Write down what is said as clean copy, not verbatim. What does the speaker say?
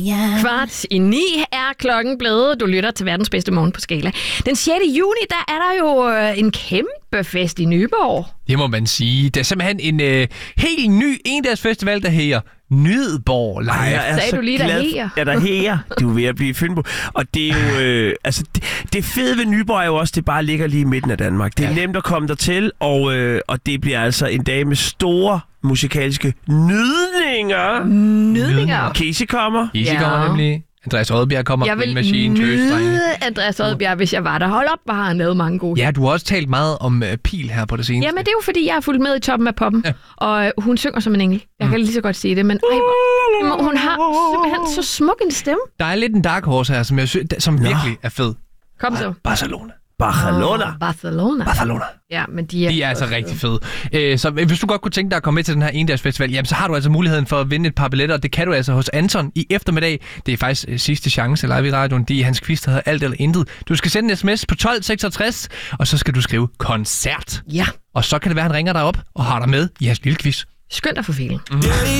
Kvart i 9 er klokken blevet. Du lytter til verdens bedste morgen på Skala. Den 6. juni, der er der jo en kæmpe fest i Nyborg. Det må man sige. Det er simpelthen en helt ny endagsfestival, der hedder Nydborg Live. Sagde du lige, der her? Ja, der her. Du er ved at blive fyndt på. Og det er jo... det fede ved Nyborg er jo også, det bare ligger lige i midten af Danmark. Det er nemt at komme dertil, og det bliver altså en dag med store musikalske nydninger. Casey kommer. Casey kommer nemlig. Andreas Oddbjerg kommer. Jeg vil nyde Andreas Oddbjerg, hvis jeg var der. Hold op, hvor har han lavet mange gode. Ja, du har også talt meget om Pil her på det seneste. Jamen, det er jo fordi, jeg har fulgt med i Toppen af Poppen. Ja. Og hun synger som en engel. Jeg kan lige så godt sige det, men hun har simpelthen så smuk en stemme. Der er lidt en dark horse her, som virkelig er fed. Kom så. Barcelona. Ja, men de er altså rigtig fede. Så hvis du godt kunne tænke dig at komme med til den her endagsfestival, jamen så har du altså muligheden for at vinde et par billetter. Det kan du altså hos Anton i eftermiddag. Det er faktisk sidste chance live i radioen. Det er hans quiz, der hedder Alt eller Intet. Du skal sende en sms på 1266, og så skal du skrive koncert. Ja. Og så kan det være, han ringer dig op og har dig med i hans lille quiz. Skønt at få filen.